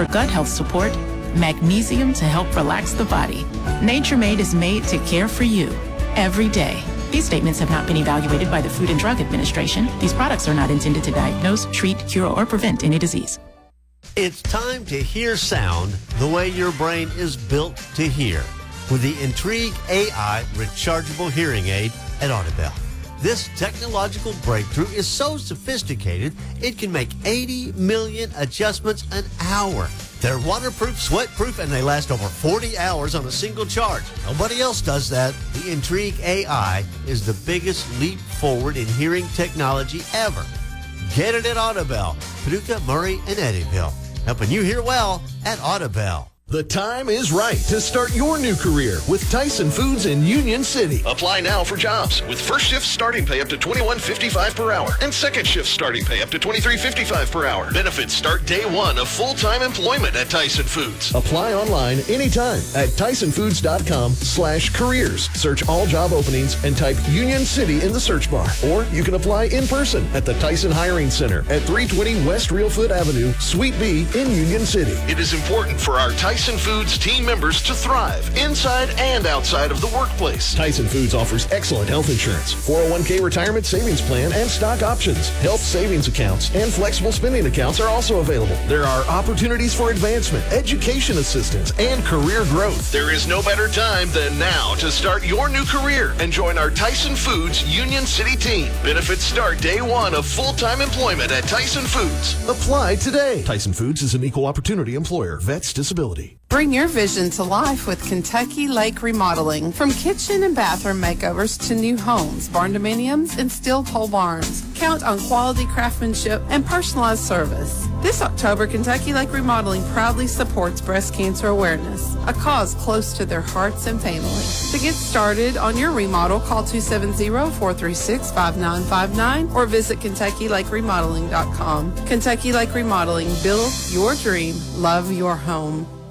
for gut health support, magnesium to help relax the body. Nature Made is made to care for you every day. These statements have not been evaluated by the Food and Drug Administration. These products are not intended to diagnose, treat, cure, or prevent any disease. It's time to hear sound the way your brain is built to hear with the Intrigue AI rechargeable hearing aid at Audibel. This technological breakthrough is so sophisticated, it can make 80 million adjustments an hour. They're waterproof, sweatproof, and they last over 40 hours on a single charge. Nobody else does that. The Intrigue AI is the biggest leap forward in hearing technology ever. Get it at Audibel, Paducah, Murray, and Eddyville. Helping you hear well at Audibel. The time is right to start your new career with Tyson Foods in Union City. Apply now for jobs with first shift starting pay up to $21.55 per hour and second shift starting pay up to $23.55 per hour. Benefits start day one of full-time employment at Tyson Foods. Apply online anytime at TysonFoods.com/careers. Search all job openings and type Union City in the search bar. Or you can apply in person at the Tyson Hiring Center at 320 West Reelfoot Avenue, Suite B in Union City. It is important for our Tyson Foods team members to thrive inside and outside of the workplace. Tyson Foods offers excellent health insurance, 401k retirement savings plan, and stock options. Health savings accounts and flexible spending accounts are also available. There are opportunities for advancement, education assistance, and career growth. There is no better time than now to start your new career and join our Tyson Foods Union City team. Benefits start day one of full-time employment at Tyson Foods. Apply today. Tyson Foods is an equal opportunity employer. Vets disability. Bring your vision to life with Kentucky Lake Remodeling. From kitchen and bathroom makeovers to new homes, barn dominiums, and steel pole barns. Count on quality craftsmanship and personalized service. This October, Kentucky Lake Remodeling proudly supports breast cancer awareness, a cause close to their hearts and families. To get started on your remodel, call 270-436-5959 or visit KentuckyLakeRemodeling.com. Kentucky Lake Remodeling. Build your dream. Love your home.